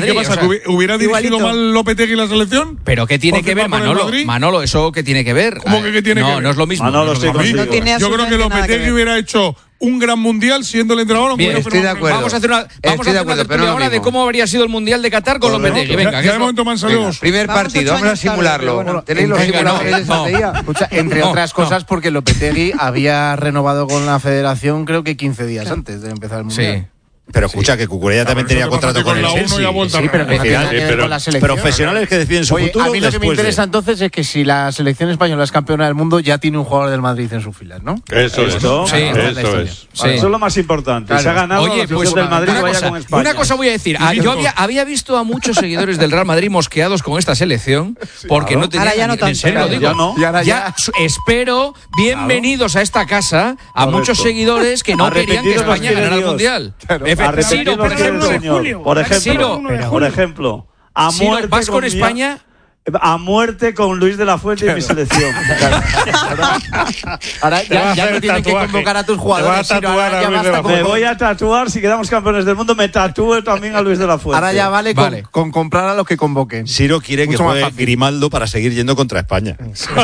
Madrid. ¿Qué pasa? ¿Que hubiera dirigido mal Lopetegui la selección? ¿Pero qué tiene que ver, Manolo? ¿Eso qué tiene que ver? ¿Cómo que qué tiene que ver? No es lo mismo. Manolo, Yo creo que Lopetegui hubiera hecho un gran mundial siendo el entrenador. Bien, estoy de acuerdo. Vamos a hacer una tertulia ahora de cómo habría sido el mundial de Qatar con Lopetegui. Venga, ya de momento me han salido. Primer partido, vamos a simularlo. ¿Tenéis los simuladores de esa día? Escucha, entre otras cosas, porque Lopetegui había renovado con la federación creo que 15 días antes de empezar el mundial. Sí. Pero escucha, que Cucurella también tenía contrato con el Chelsea. Pero profesionales que deciden su futuro. A mí lo que me interesa entonces es que si la selección española es campeona del mundo, ya tiene un jugador del Madrid en sus filas, ¿no? Eso es. Eso es lo más importante. Claro. Se ha ganado la selección del Madrid, vaya con España. Una cosa voy a decir. Yo había visto a muchos seguidores del Real Madrid mosqueados con esta selección porque no tenían. Ahora ya no tanto. En serio lo digo. Ya espero, bienvenidos a esta casa, a muchos seguidores que no querían que España ganara el mundial. Ciro, por ejemplo, a muerte ¿vas con España? A muerte con Luis de la Fuente y mi selección. Ahora ya no tienes que convocar a tus jugadores. Me voy a tatuar, si quedamos campeones del mundo, me tatúo también a Luis de la Fuente. Ahora ya vale. Con comprar a los que convoquen. Ciro quiere que juegue Grimaldo para seguir yendo contra España.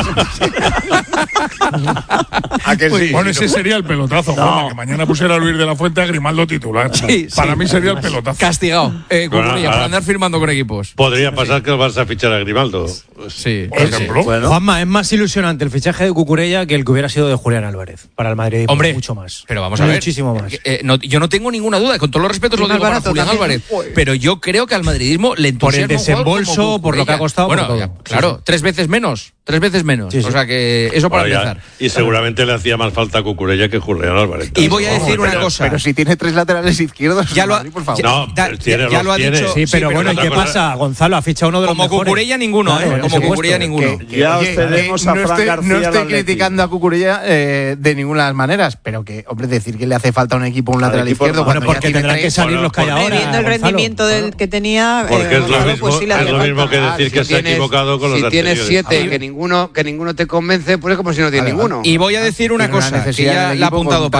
¿A que sí? Bueno, ese sería el pelotazo, Juanma, que mañana pusiera a Luis de la Fuente a Grimaldo titular. Para mí sería el pelotazo. Castigado. Por andar firmando con equipos. Podría pasar que vas a fichar a Grimaldo. Sí. Por ejemplo. Bueno. Juanma, es más ilusionante el fichaje de Cucurella que el que hubiera sido de Julián Álvarez para el Madrid. Hombre, mucho más. Pero vamos a ver. Muchísimo más. Yo no tengo ninguna duda, con todos los respetos lo digo para Julián Álvarez. Pero yo creo que al madridismo le entusiasma por el desembolso, por lo que ha costado. Bueno, por todo. claro, sí. 3 veces menos. Sí. O sea que eso para empezar. Y seguramente le hacía más falta a Cucurella que Julián Álvarez. Y voy a decir una cosa. Pero si tiene 3 laterales izquierdos, ya lo ya lo ha dicho. Sí, pero bueno, ¿y qué pasa? Gonzalo ha fichado uno de los mejores. Como Cucurella ninguno, como Cucurella ninguno. Ya os cedemos a Fran García. No estoy criticando a Cucurella de ninguna de las maneras, pero que, hombre, decir que le hace falta a un equipo un lateral izquierdo. Bueno, porque tendrán que salir los que hay ahora. Viendo el rendimiento del que tenía. Porque es lo mismo que decir que se ha equivocado con los anteriores. Si tienes 7 que ninguno te convence, pues es como si no tiene ninguno. Y voy a decir una cosa que ya la ha apuntado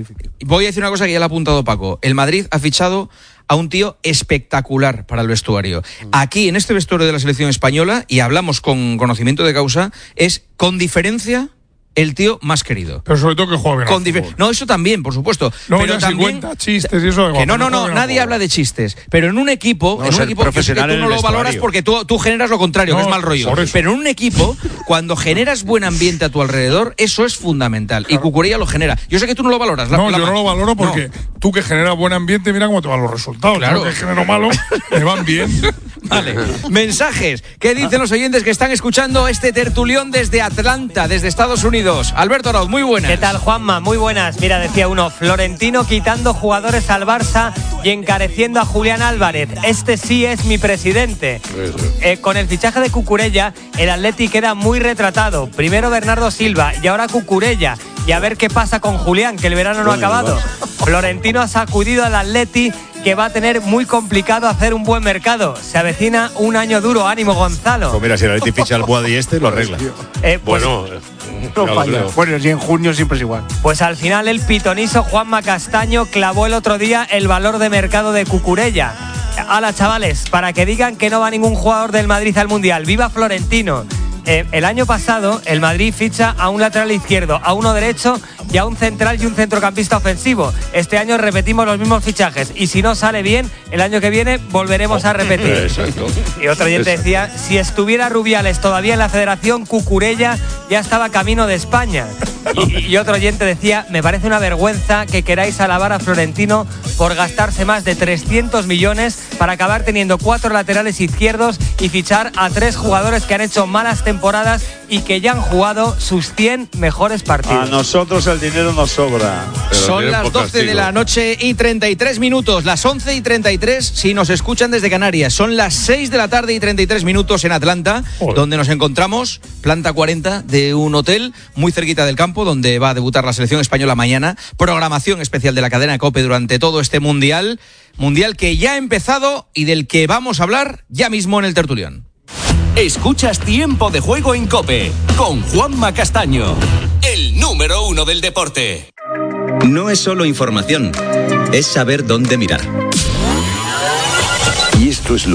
Paco. El Madrid ha fichado a un tío espectacular para el vestuario. Aquí, en este vestuario de la selección española, y hablamos con conocimiento de causa, es con diferencia el tío más querido. Pero sobre todo que juega bien. No, eso también, por supuesto. No, pero ya también cuenta chistes y eso. Que no, nadie habla de chistes. Pero en un equipo, que tú no lo valoras porque tú generas lo contrario, que es mal rollo. Pero en un equipo, cuando generas buen ambiente a tu alrededor, eso es fundamental. Claro. Y Cucurella lo genera. Yo sé que tú no lo valoras. Yo no lo valoro porque tú que generas buen ambiente, mira cómo te van los resultados. Claro. Yo que genero malo, me van bien. Vale. Mensajes. ¿Qué dicen los oyentes que están escuchando este tertulión desde Atlanta, desde Estados Unidos? Alberto Arauz, muy buenas. ¿Qué tal, Juanma? Muy buenas. Mira, decía uno, Florentino quitando jugadores al Barça y encareciendo a Julián Álvarez. Este sí es mi presidente. Con el fichaje de Cucurella, el Atleti queda muy retratado. Primero Bernardo Silva y ahora Cucurella. Y a ver qué pasa con Julián, que el verano no ha acabado. Florentino ha sacudido al Atleti, que va a tener muy complicado hacer un buen mercado. Se avecina un año duro. Ánimo, Gonzalo. Pues mira, si el Atleti ficha al Boadi lo arregla. Bueno, y en junio siempre es igual. Pues al final el pitoniso Juanma Castaño clavó el otro día el valor de mercado de Cucurella. Hala, chavales, para que digan que no va ningún jugador del Madrid al Mundial. ¡Viva Florentino! El año pasado el Madrid ficha a un lateral izquierdo, a uno derecho y a un central y un centrocampista ofensivo. Este año repetimos los mismos fichajes y si no sale bien, el año que viene volveremos a repetir. Exacto. Y otro oyente decía, si estuviera Rubiales todavía en la federación, Cucurella ya estaba camino de España. Y otro oyente decía, me parece una vergüenza que queráis alabar a Florentino por gastarse más de 300 millones para acabar teniendo 4 laterales izquierdos y fichar a 3 jugadores que han hecho malas temporadas y que ya han jugado sus 100 mejores partidos. A nosotros el dinero nos sobra. Son las 12 de la noche y 33 minutos, las 11 y 33 si nos escuchan desde Canarias. Son las 6 de la tarde y 33 minutos en Atlanta, donde nos encontramos, planta 40 de un hotel muy cerquita del campo, donde va a debutar la selección española mañana. Programación especial de la cadena COPE durante todo este mundial que ya ha empezado y del que vamos a hablar ya mismo en el tertulión. Escuchas Tiempo de Juego en COPE con Juanma Castaño, el número 1 del deporte. No es solo información, es saber dónde mirar. Y esto es lo